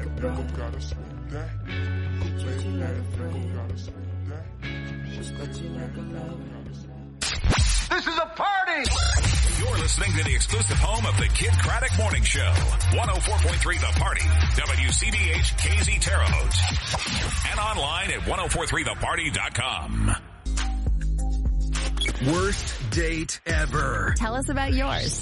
This is a party! You're listening to the exclusive home of the Kid Craddock Morning Show. 104.3 The Party. WCBH KZ Terre Haute. And online at 1043theparty.com. Worst date ever. Tell us about yours.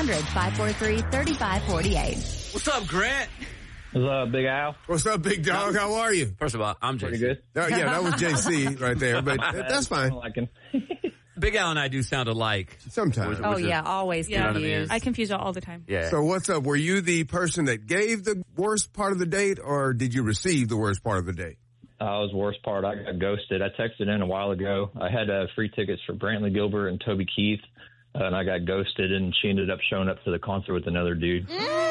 800-543-3548. What's up, Grant? What's up, Big Al? What's up, big dog? How are you? First of all, I'm JC. Pretty good. Oh, yeah, that was JC right there, but that's fine. Big Al and I do sound alike. Sometimes. Oh, yeah, always You know what I confused. mean? I confuse y'all all the time. Yeah. So what's up? Were you the person that gave the worst part of the date, or did you receive the worst part of the date? I was worst part. I got ghosted. I texted in a while ago. I had free tickets for Brantley Gilbert and Toby Keith, and I got ghosted, and she ended up showing up to the concert with another dude.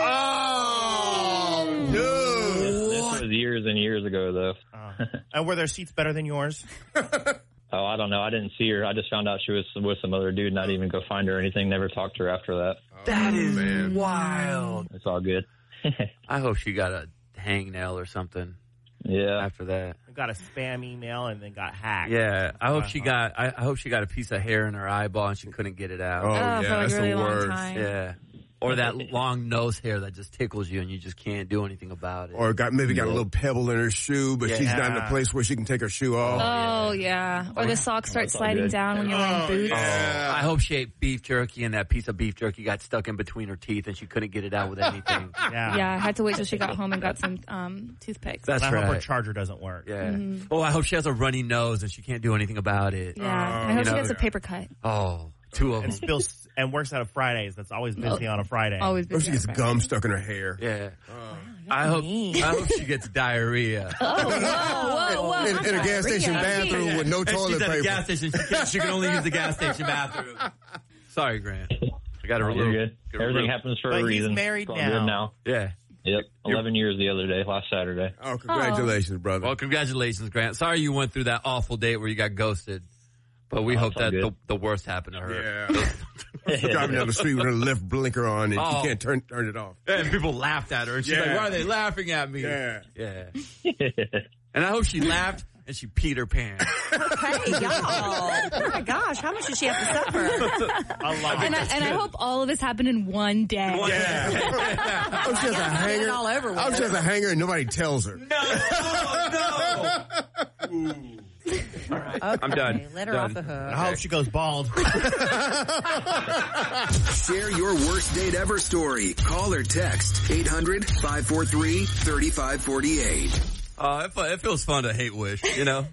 Oh, dude. This was years and years ago, though. And were their seats better than yours? Oh, I don't know. I didn't see her. I just found out she was with some other dude, not even go find her or anything. Never talked to her after that. That is wild. It's all good. I hope she got a hangnail or something Yeah. after that. Got a spam email and then got hacked. Yeah. I hope she got a piece of hair in her eyeball and she couldn't get it out. Oh, for yeah, like that's a really the long worst. time. Yeah. Or that long nose hair that just tickles you and you just can't do anything about it. Or maybe got a little pebble in her shoe, but she's not in a Yeah. place where she can take her shoe off. Oh, yeah. Or the socks start That's all sliding good. down when you're wearing boots. yeah. I hope she ate beef jerky and that piece of beef jerky got stuck in between her teeth and she couldn't get it out with anything. Yeah. Yeah, I had to wait till she got home and got some toothpicks. That's And I hope her right. charger doesn't work. Yeah. Oh, I hope she has a runny nose and she can't do anything about it. Yeah, I hope you she know- gets a paper cut. Oh, two of And them. spills and works out of Fridays. That's always busy on a Friday. Always Or she busy. gets gum stuck in her hair. Yeah. I hope she gets diarrhea. Whoa. In a gas station bathroom with no And toilet she's at a paper. gas station. She can only use the gas station bathroom. Sorry, Grant. I got a You're little. good. Everything happens for But a he's reason. married It's all now. good now. Yeah. Yep. 11 years the other day, last Saturday. Oh, congratulations, brother. Well, congratulations, Grant. Sorry you went through that awful date where you got ghosted. But we hope it's all that good. the worst happened to her. Yeah. Driving down the street with her left blinker on and she can't turn it off. And people laughed at her. And she's like, why are they laughing at me? Yeah. Yeah. And I hope she laughed and she peed her pants. Okay, y'all. Oh, my gosh. How much does she have to suffer? A lot. And I hope all of this happened in one day. Yeah. Oh, she has a hanger. all over with. Oh, she has a hanger and nobody tells her. No. Okay, I'm done. Let her Done. off the hook. I hope she goes bald. Share your worst date ever story. Call or text 800-543-3548. It feels fun to hate wish, you know?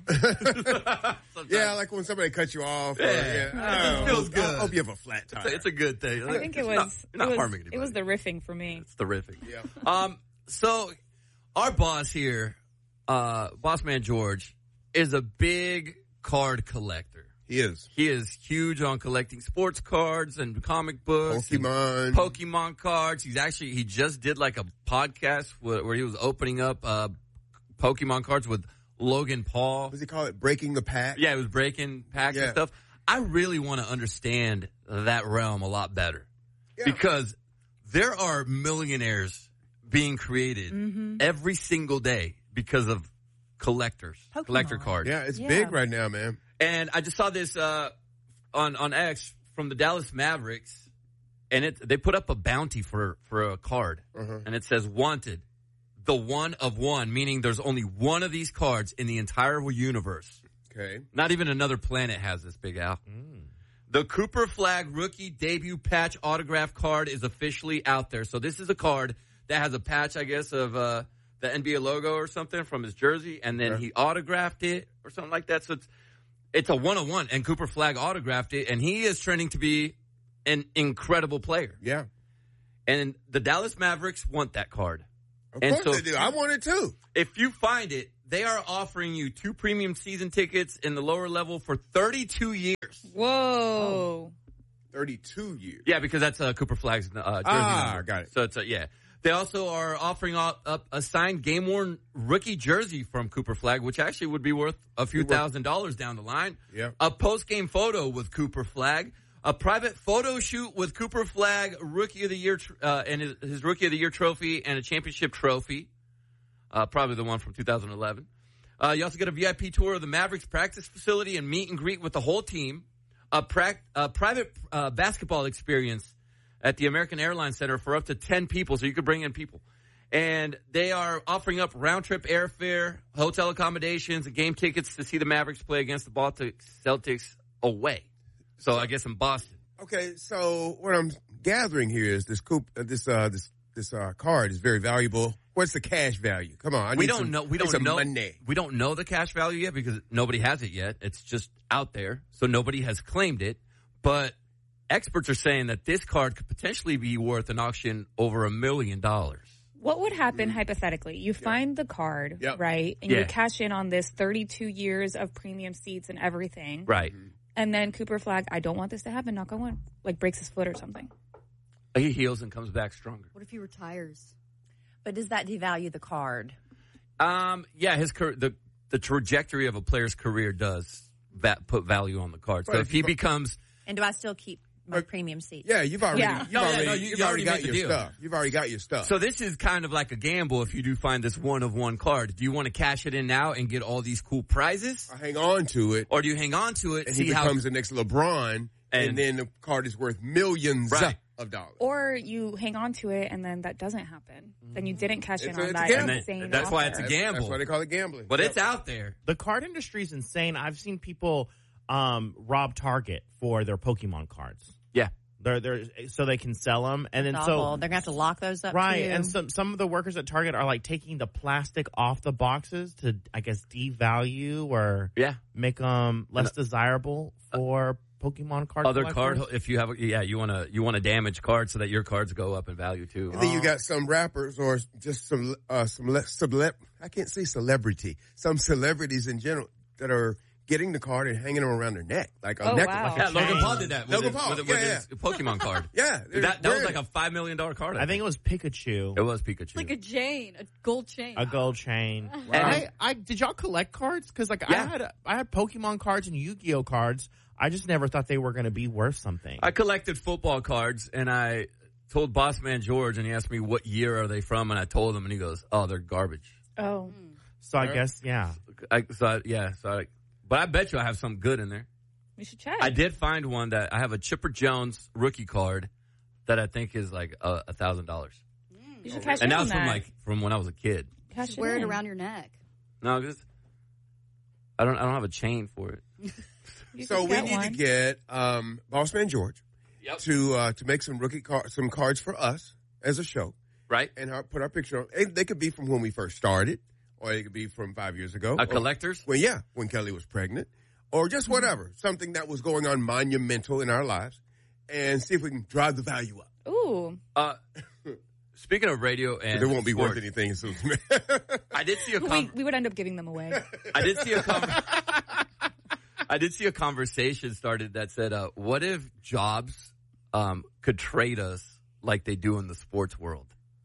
Yeah, like when somebody cuts you off. Or, Yeah. It feels good. I hope you have a flat tire. It's a good thing. I think it You're was. not harming anybody. It was the riffing for me. It's terrific. Yeah. So our boss here, boss man George, is a big card collector. He is. He is huge on collecting sports cards and comic books. Pokemon. And Pokemon cards. He just did like a podcast where he was opening up Pokemon cards with Logan Paul. What does he call it? Breaking the pack? Yeah, it was breaking packs and stuff. I really want to understand that realm a lot better. Yeah. Because there are millionaires being created every single day because of collector cards. Yeah, it's big right now, man. And I just saw this on X from the Dallas Mavericks, and they put up a bounty for a card, and it says wanted, the one of one, meaning there's only one of these cards in the entire universe. Okay. Not even another planet has this, Big Al. The Cooper Flag rookie debut patch autograph card is officially out there. So this is a card that has a patch, I guess, of the NBA logo or something from his jersey, and then he autographed it or something like that. So it's a one-on-one, and Cooper Flag autographed it, and he is trending to be an incredible player. Yeah. And the Dallas Mavericks want that card. Of course they do. I want it too. If you find it, they are offering you 2 premium season tickets in the lower level for 32 years. Whoa. 32 years. Yeah, because that's Cooper Flag's jersey number. Got it. So it's yeah. They also are offering up a signed game-worn rookie jersey from Cooper Flag, which actually would be worth a few $1,000s down the line. Yep. A post-game photo with Cooper Flag. A private photo shoot with Cooper Flag, Rookie of the Year, and his Rookie of the Year trophy and a championship trophy. probably the one from 2011. You also get a VIP tour of the Mavericks practice facility and meet and greet with the whole team. A private basketball experience at the American Airlines Center for up to 10 people, so you could bring in people. And they are offering up round-trip airfare, hotel accommodations, and game tickets to see the Mavericks play against the Boston Celtics away. So I guess in Boston. Okay, so what I'm gathering here is this card is very valuable. What's the cash value? Come on, We don't know. We don't know. Money. We don't know the cash value yet because nobody has it yet. It's just out there, so nobody has claimed it. But experts are saying that this card could potentially be worth an auction over $1 million. What would happen hypothetically? You find the card, right? And you cash in on this 32 years of premium seats and everything. Right. And then Cooper Flag, I don't want this to happen, knock on wood, like breaks his foot or something. He heals and comes back stronger. What if he retires? But does that devalue the card? Yeah, the trajectory of a player's career does put value on the card. So if he becomes... And do I still keep my premium seat? Yeah, you've already got your deal. stuff. You've already got your stuff. So this is kind of like a gamble if you do find this one-of-one card. Do you want to cash it in now and get all these cool prizes? I hang on to it. Or do you hang on to it and he becomes the next LeBron, and then the card is worth millions of dollars. Or you hang on to it and then that doesn't happen. Then you didn't cash in on that insane That's offer. why it's a gamble. That's why they call it gambling. But it's out there. The card industry is insane. I've seen people rob Target for their Pokemon cards. Yeah. They're so they can sell them, and then they're gonna have to lock those up, right? too. And some of the workers at Target are like taking the plastic off the boxes to, I guess, devalue or make them less desirable for Pokemon card. Other collectors. card, if you have, you want to damage cards so that your cards go up in value too. And then you got some rappers or just some I can't say celebrity, some celebrities in general that are getting the card and hanging them around their neck. Like a necklace. Wow. Yeah, Logan Paul did that with his Pokemon card. Yeah. That was like a $5 million card. I think it was Pikachu. It was Pikachu. Like a chain, a gold chain. A gold chain. Wow. And I did y'all collect cards? Because I had Pokemon cards and Yu-Gi-Oh cards. I just never thought they were going to be worth something. I collected football cards, and I told Boss Man George, and he asked me what year are they from, and I told him, and he goes, "Oh, they're garbage." Oh. So I guess But I bet you I have some good in there. We should check. I did find one that I have a Chipper Jones rookie card that I think is like $1,000. You should cash and in that was on that. from when I was a kid. Cash Wear it in. around your neck. No, because I don't have a chain for it. So we need to get Boss Man George to make some some cards for us as a show, right? And put our picture on. They could be from when we first started, or they could be from 5 years ago. Collectors? Well, yeah, when Kelly was pregnant, or just whatever, something that was going on monumental in our lives, and see if we can drive the value up. Ooh. Speaking of radio and they won't be sports, worth anything. So I did see we would end up giving them away. I did see a conversation started that said, what if jobs could trade us like they do in the sports world?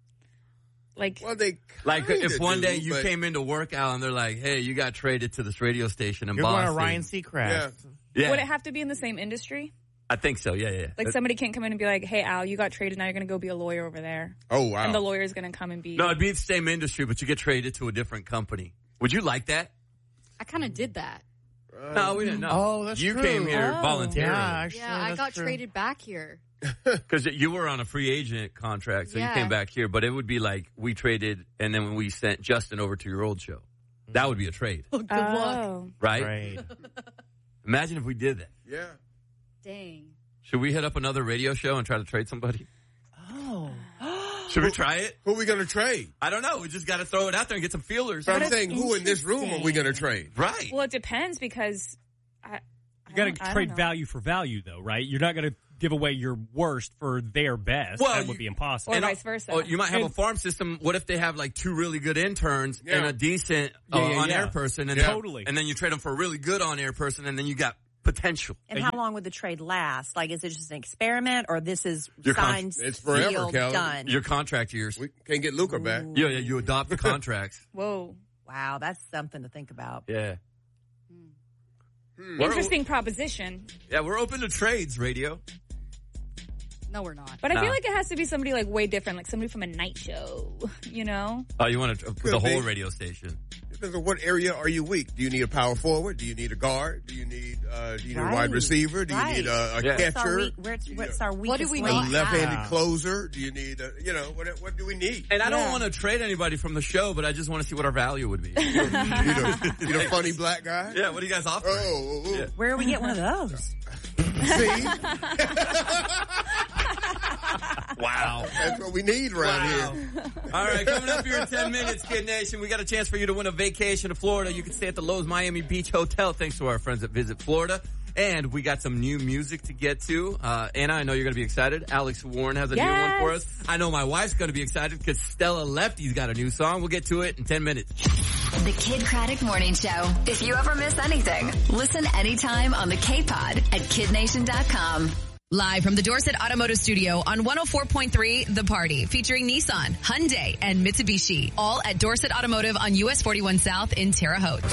If one day you came into work out and they're like, hey, you got traded to this radio station in You're Boston. going to Ryan Seacrest. Yeah. Would it have to be in the same industry? I think so, yeah. Like somebody can't come in and be like, hey, Al, you got traded, now you're going to go be a lawyer over there. Oh, wow. And the lawyer's going to come and be... No, it'd be the same industry, but you get traded to a different company. Would you like that? I kind of did that. No, we didn't know. Oh, that's you true. came here voluntarily. Yeah, actually, I got traded back here. Because you were on a free agent contract, so you came back here. But it would be like we traded, and then when we sent Justin over to your old show, that would be a trade. Good luck. Right? Imagine if we did that. Yeah. Dang. Should we hit up another radio show and try to trade somebody? Oh. Should we try it? Who are we going to trade? I don't know. We just got to throw it out there and get some feelers. But I'm saying, who in this room are we going to trade? Right. Well, it depends because... You got to trade value for value, though, right? You're not going to give away your worst for their best. Well, that would be impossible. Or vice versa. Or you might have a farm system. What if they have like two really good interns and a decent on-air person? And Totally. And then you trade them for a really good on-air person, and then you got potential. And how long would the trade last? Like, is it just an experiment, or this is Your signed, it's forever, sealed, Kelly. done? Your contract years. We can't get Luca back. Yeah, you adopt the contracts. Whoa. Wow, that's something to think about. Yeah. Interesting proposition. Yeah, we're open to trades, radio. No, we're not. But I feel like it has to be somebody like way different, like somebody from a night show, you know? Oh, you want the whole radio station. Depends on what area are you weak. Do you need a power forward? Do you need a guard? Do you need a wide receiver? Do you need a catcher? What's our weakest? What do we need? A left-handed closer? Do you need what do we need? And I don't want to trade anybody from the show, but I just want to see what our value would be. You know, funny black guy? Yeah, what do you guys offer? Yeah. Where do we get one of those? See? Wow. That's what we need around here. All right, coming up here in 10 minutes, Kid Nation, we got a chance for you to win a vacation to Florida. You can stay at the Lowe's Miami Beach Hotel thanks to our friends at Visit Florida. And we got some new music to get to. Anna, I know you're going to be excited. Alex Warren has a new one for us. I know my wife's going to be excited because Stella Lefty's got a new song. We'll get to it in 10 minutes. The Kid Craddock Morning Show. If you ever miss anything, listen anytime on the K-Pod at KidNation.com. Live from the Dorset Automotive Studio on 104.3 The Party, featuring Nissan, Hyundai, and Mitsubishi. All at Dorset Automotive on US 41 South in Terre Haute.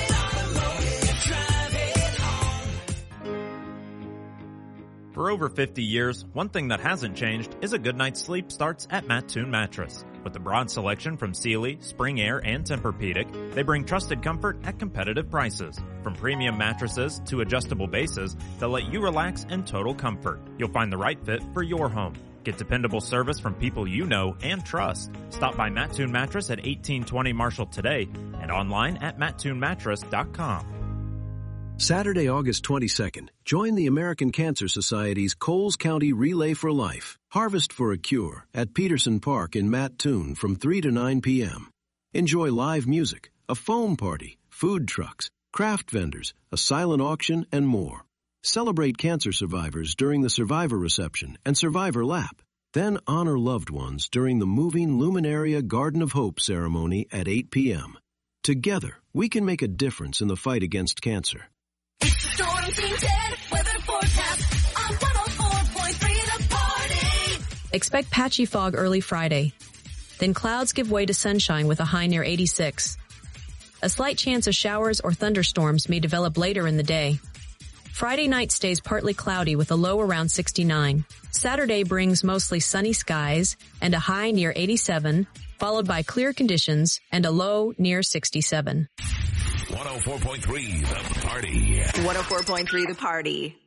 For over 50 years, one thing that hasn't changed is a good night's sleep starts at Mattoon Mattress. With a broad selection from Sealy, Spring Air, and Tempur-Pedic, they bring trusted comfort at competitive prices. From premium mattresses to adjustable bases, they'll let you relax in total comfort. You'll find the right fit for your home. Get dependable service from people you know and trust. Stop by Mattoon Mattress at 1820 Marshall today and online at mattoonmattress.com. Saturday, August 22nd, join the American Cancer Society's Coles County Relay for Life. Harvest for a Cure at Peterson Park in Mattoon from 3 to 9 p.m. Enjoy live music, a foam party, food trucks, craft vendors, a silent auction, and more. Celebrate cancer survivors during the Survivor Reception and Survivor Lap. Then honor loved ones during the moving Luminaria Garden of Hope ceremony at 8 p.m. Together, we can make a difference in the fight against cancer. Storm Team 10 weather forecast on 104.3 The Party. Expect patchy fog early Friday. Then clouds give way to sunshine with a high near 86. A slight chance of showers or thunderstorms may develop later in the day. Friday night stays partly cloudy with a low around 69. Saturday brings mostly sunny skies and a high near 87, followed by clear conditions and a low near 67. 104.3 The Party. 104.3 The Party.